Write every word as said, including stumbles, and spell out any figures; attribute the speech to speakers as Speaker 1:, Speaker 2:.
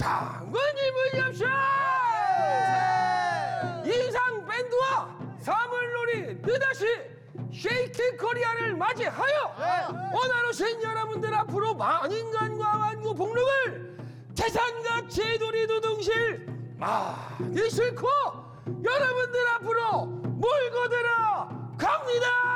Speaker 1: 장관님을 잡쇼! 이상 밴드와 사물놀이 느닷이 쉐이키 코리아를 맞이하여 오늘 오신 여러분들 앞으로 만인간과 만구 복록을 태산같이 두리두둥실 많이 싣고 여러분들 앞으로 몰고 들어갑니다.